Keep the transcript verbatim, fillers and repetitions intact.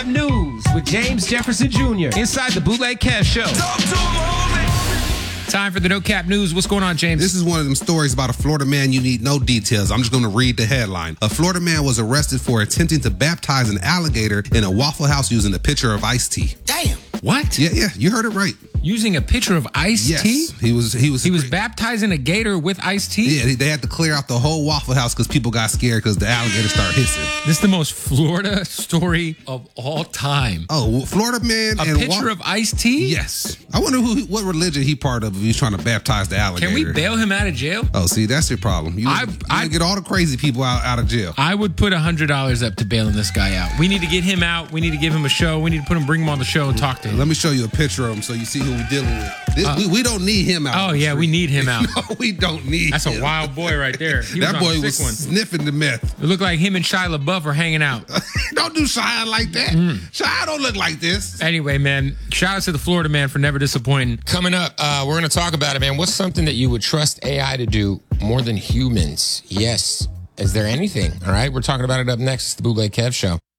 Cap News with James Jefferson Junior inside the Bootleg Kev Show. Talk to him, homie. Time for the No Cap News. What's going on, James? This is one of them stories about a Florida man you need no details. I'm just going to read the headline. A Florida man was arrested for attempting to baptize an alligator in a Waffle House using a pitcher of iced tea. Damn. What? Yeah, yeah, you heard it right. Using a pitcher of iced Yes, tea? he was. He was. He was baptizing a gator with iced tea? Yeah, they had to clear out the whole Waffle House because people got scared because the alligator started hissing. This is the most Florida story of all time. Oh, Florida man A and pitcher wa- of iced tea? Yes. I wonder who, what religion he part of if he's trying to baptize the alligator. Can we bail him out of jail? Oh, see, that's your problem. You, I- you I- get all the crazy people out, out of jail. I would put one hundred dollars up to bailing this guy out. We need to get him out. We need to give him a show. We need to put him, bring him on the show and talk to him. Let me show you a picture of him so you see who we're dealing with. This, Uh, we, we don't need him out. Oh, on the yeah, we street. need him out. No, we don't need That's a him. wild boy right there. He was That on boy a was sick one. sniffing the meth. It looked like him and Shia LaBeouf are hanging out. Don't do Shia like that. Mm. Shia don't look like this. Anyway, man, shout out to the Florida man for never disappointing. Coming up, uh, we're going to talk about it, man. What's something that you would trust A I to do more than humans? Yes. Is there anything? All right. We're talking about it up next. The Bootleg Kev Show.